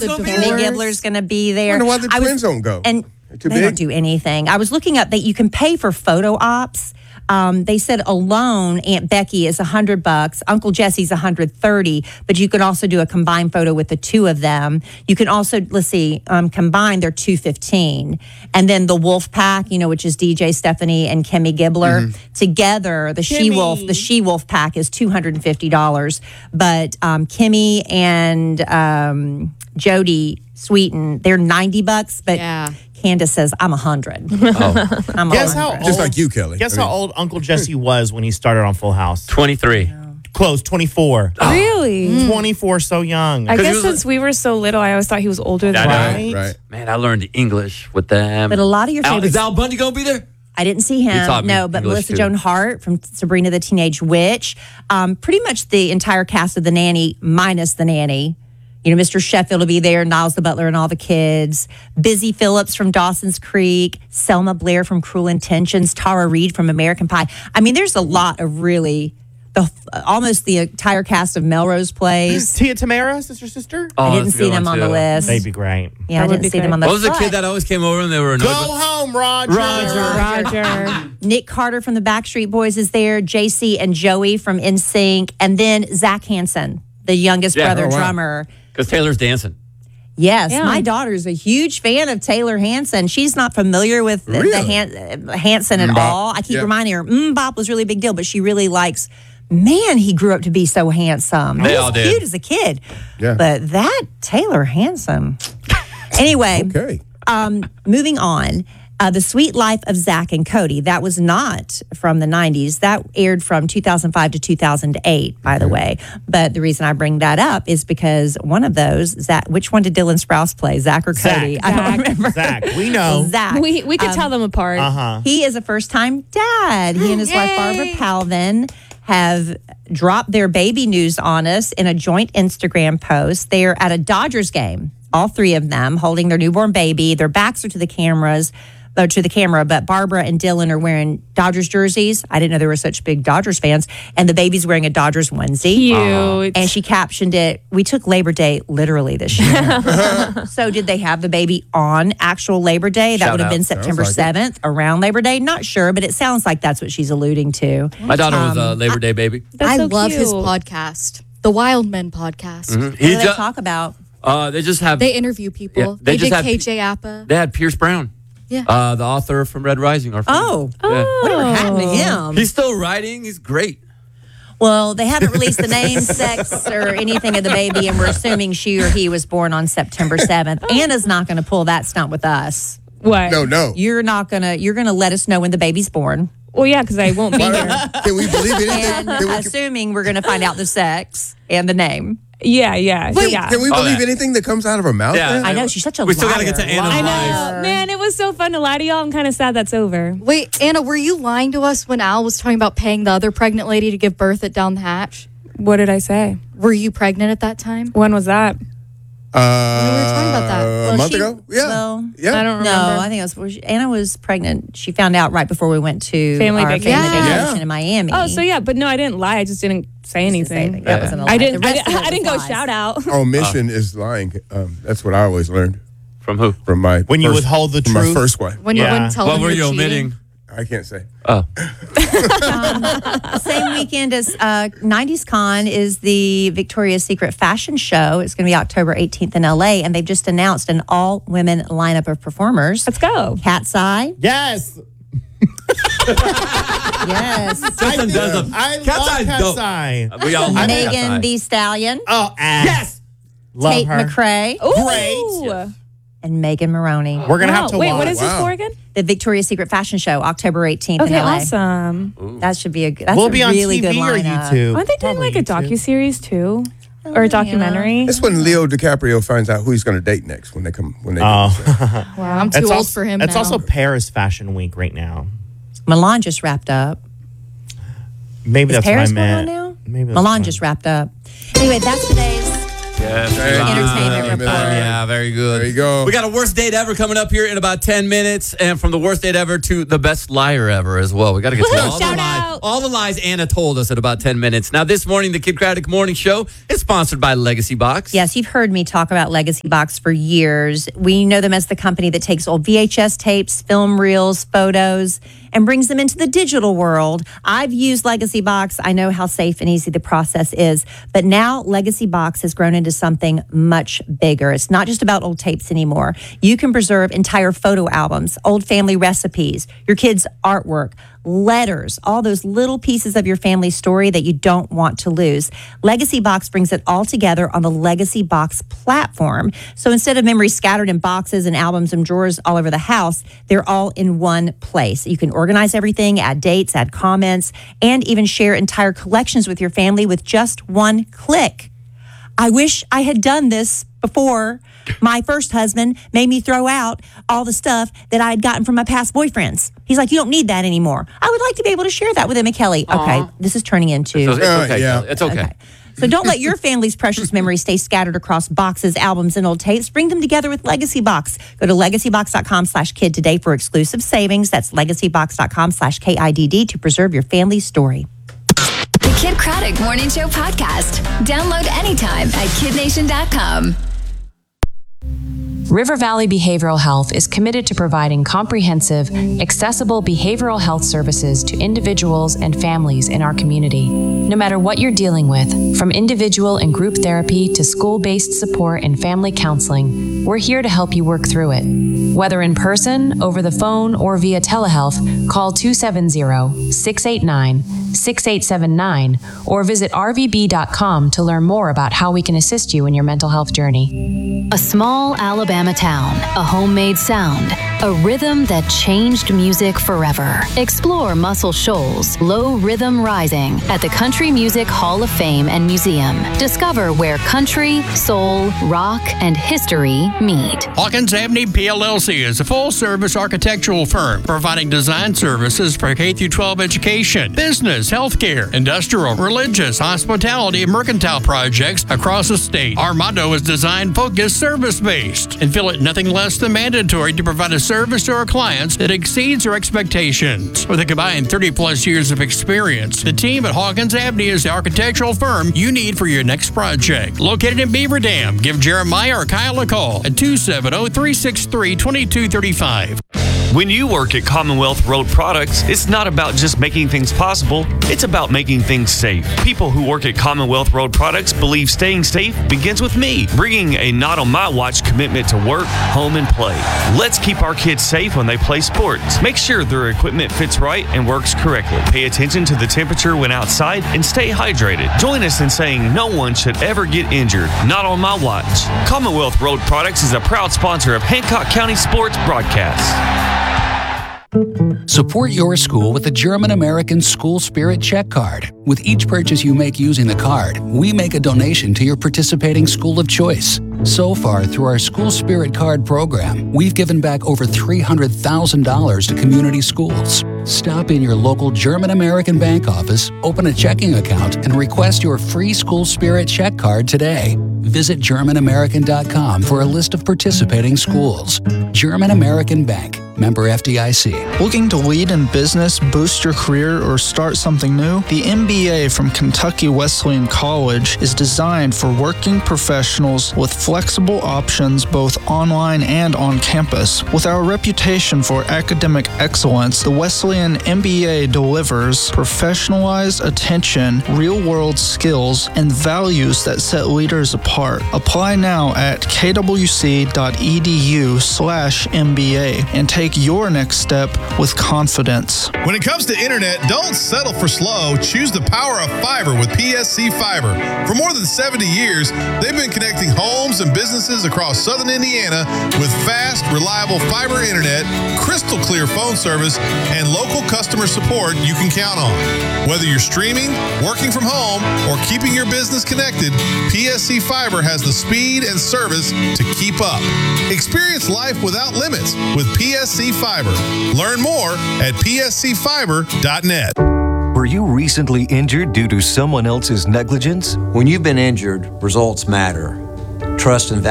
the gonna be doors. there? Gibbler's going to be there. I wonder why the twins don't go. And They're too they big? don't do anything. I was looking up that you can pay for photo ops. They said alone, Aunt Becky is $100, Uncle Jesse's $130, but you can also do a combined photo with the two of them. You can also, combined they're $215, and then the Wolf Pack, which is DJ Stephanie and Kimmy Gibbler together. The She Wolf Pack is $250, but Kimmy and Jody Sweeten, they're $90, but. Yeah. Candace says, I'm 100. Oh. I'm Guess 100. how old, Just like you, Kelly. Guess how old Uncle Jesse was when he started on Full House? 23. Close, 24. Really? 24, so young. I guess was- since we were so little, I always thought he was older than I us. know. Right. Right. Man, I learned English with them. But a lot of your favorites. Is Al Bundy going to be there? I didn't see He him. taught me No, but English, Melissa too. Joan Hart from Sabrina the Teenage Witch. Pretty much the entire cast of The Nanny minus The Nanny. Mr. Sheffield will be there, Niles the Butler and all the kids. Busy Phillips from Dawson's Creek, Selma Blair from Cruel Intentions, Tara Reid from American Pie. I mean, there's a lot of really, almost the entire cast of Melrose Plays. Tia Tamara, sister? Oh, I didn't that's a see good them one, on the too. list. They'd be great. Yeah, I That would didn't be see them great. on the What was the but kid that always came over and they were annoyed? Go home, Roger. Roger. Nick Carter from the Backstreet Boys is there, JC and Joey from NSYNC, and then Zach Hansen, the youngest brother drummer. Because Taylor's dancing. Yes, Yeah. my daughter's a huge fan of Taylor Hansen. She's not familiar with the Hansen at all. I keep reminding her, Bop was really a big deal, but she really likes, man, he grew up to be so handsome. They He all was did. cute as a kid. Yeah. But that Taylor Hansen. Anyway, Okay. moving on. The Sweet Life of Zach and Cody. That was not from the 90s. That aired from 2005 to 2008, by the way. But the reason I bring that up is because one of those, Zach, which one did Dylan Sprouse play, Zach or Cody? I don't remember. Zach, we know. Zach. We could tell them apart. He is a first-time dad. He and his wife, Barbara Palvin, have dropped their baby news on us in a joint Instagram post. They are at a Dodgers game, all three of them, holding their newborn baby. Their backs are to the camera, but Barbara and Dylan are wearing Dodgers jerseys. I didn't know they were such big Dodgers fans. And the baby's wearing a Dodgers onesie. Cute. And she captioned it, we took Labor Day literally this year. So did they have the baby on actual Labor Day? That Shout would have out. been September Sounds like 7th, around Labor Day. Not sure, but it sounds like that's what she's alluding to. My daughter was a Labor Day baby. That's I so love his cute. podcast, the Wild Men podcast. What do they talk about? They just have. They interview people. Yeah, they just did have- KJ Appa. They had Pierce Brown. Yeah. The author from Red Rising. Our friend. Oh, Yeah. whatever happened to him? He's still writing. He's great. Well, they haven't released the name, sex, or anything of the baby, and we're assuming she or he was born on September 7th. Anna's not going to pull that stunt with us. What? No. You're going to let us know when the baby's born. Well, yeah, because I won't be here. Can we believe anything? And assuming we're going to find out the sex and the name. Yeah. Can we believe anything that comes out of her mouth? Yeah. then? I know, she's such a We liar. still gotta get to Anna's I lies. know. Man, it was so fun to lie to y'all. I'm kind of sad that's over. Wait, Anna, were you lying to us when Al was talking about paying the other pregnant lady to give birth at Down the Hatch? What did I say? Were you pregnant at that time? When was that? We were talking about that. A month ago? Yeah. Well, Yeah. I don't remember. No, I think it was Anna was pregnant. She found out right before we went to Family our vacation. family Yeah. vacation in Miami. Oh, so yeah, but no, I didn't lie. I just didn't say anything. That wasn't a lie. I The didn't. rest of it I didn't was go lies. shout out. Omission is lying. That's what I always learned From who? from my When you withhold the from truth. my first wife. When you wouldn't tell What them were you're you cheating? omitting? I can't say. Oh. Same weekend as 90s Con is the Victoria's Secret fashion show. It's going to be October 18th in LA, and they've just announced an all-women lineup of performers. Let's go. Cat's Eye, Yes. yes. Justin does a I Cat's love Eye's Cat's dope. Eye. We all love Cat's Megan Eye. Thee Stallion, Oh, yes. Love Tate her. McRae, Great. and Megan Maroney. We're going to have to Wait, watch. what is this Wow. for again? The Victoria's Secret fashion show, October 18th Okay, in LA. awesome. That should be that's We'll a be on really TV good or lineup. YouTube. Aren't they doing Probably like a YouTube. docuseries too? Or a documentary? That's when Leo DiCaprio finds out who he's going to date next when they come. When they Oh. Wow, I'm too It's old also, for him It's now. also Paris Fashion Week right now. Milan just wrapped up. Maybe Is that's Paris what I going on meant. now? Maybe that's Milan what I just wrapped up. Anyway, that's today's Entertainment report. Yeah, very good. There you go. We got a worst date ever coming up here in about 10 minutes. And from the worst date ever to the best liar ever as well. We got to get to Woohoo, all the lies Anna told us in about 10 minutes. Now, this morning, the Kid Craddock Morning Show is sponsored by Legacy Box. Yes, you've heard me talk about Legacy Box for years. We know them as the company that takes old VHS tapes, film reels, photos, and brings them into the digital world. I've used Legacy Box. I know how safe and easy the process is. But now Legacy Box has grown into something much bigger. It's not just about old tapes anymore. You can preserve entire photo albums, old family recipes, your kids' artwork, letters, all those little pieces of your family story that you don't want to lose. Legacy Box brings it all together on the Legacy Box platform. So instead of memories scattered in boxes and albums and drawers all over the house, they're all in one place. You can organize everything, add dates, add comments, and even share entire collections with your family with just one click. I wish I had done this before my first husband made me throw out all the stuff that I had gotten from my past boyfriends. He's like, you don't need that anymore. I would like to be able to share that with Emma Kelly. Okay, this is turning into... It's okay. Yeah. It's okay. So don't let your family's precious memories stay scattered across boxes, albums, and old tapes. Bring them together with Legacy Box. Go to legacybox.com/kid today for exclusive savings. That's legacybox.com/KIDD to preserve your family's story. The Kid Craddock Morning Show podcast. Download anytime at kidnation.com. River Valley Behavioral Health is committed to providing comprehensive, accessible behavioral health services to individuals and families in our community. No matter what you're dealing with, from individual and group therapy to school-based support and family counseling, we're here to help you work through it. Whether in person, over the phone, or via telehealth, call 270-689-6879 or visit rvb.com to learn more about how we can assist you in your mental health journey. A small Alabama town, a homemade sound, a rhythm that changed music forever. Explore Muscle Shoals Low Rhythm Rising at the Country Music Hall of Fame and Museum. Discover where country, soul, rock, and history meet. Hawkins Avenue PLLC is a full-service architectural firm providing design services for K-12 education, business, healthcare, industrial, religious, hospitality, and mercantile projects across the state. Our motto is design-focused, service-based, and feel it nothing less than mandatory to provide a service to our clients that exceeds our expectations. With a combined 30-plus years of experience, the team at Hawkins Avenue is the architectural firm you need for your next project. Located in Beaver Dam, give Jeremiah or Kyle a call at 270-363-2235. When you work at Commonwealth Road Products, it's not about just making things possible, it's about making things safe. People who work at Commonwealth Road Products believe staying safe begins with me, bringing a not on my watch commitment to work, home, and play. Let's keep our kids safe when they play sports. Make sure their equipment fits right and works correctly. Pay attention to the temperature when outside and stay hydrated. Join us in saying no one should ever get injured, not on my watch. Commonwealth Road Products is a proud sponsor of Hancock County Sports Broadcasts. Support your school with the German-American School Spirit Check Card. With each purchase you make using the card, we make a donation to your participating school of choice. So far, through our School Spirit Card program, we've given back over $300,000 to community schools. Stop in your local German-American bank office, open a checking account, and request your free School Spirit Check Card today. Visit GermanAmerican.com for a list of participating schools. German American Bank. Member FDIC. Looking to lead in business, boost your career, or start something new? The MBA from Kentucky Wesleyan College is designed for working professionals with flexible options both online and on campus. With our reputation for academic excellence, the Wesleyan MBA delivers professionalized attention, real-world skills, and values that set leaders apart. Apply now at kwc.edu/MBA and take your next step with confidence. When it comes to internet, don't settle for slow. Choose the power of fiber with PSC Fiber. For more than 70 years, they've been connecting homes and businesses across southern Indiana with fast, reliable fiber internet, crystal clear phone service, and local customer support you can count on. Whether you're streaming, working from home, or keeping your business connected, PSC Fiber has the speed and service to keep up. Experience life without limits with PSC Fiber. Learn more at pscfiber.net. Were you recently injured due to someone else's negligence? When you've been injured, results matter. trust and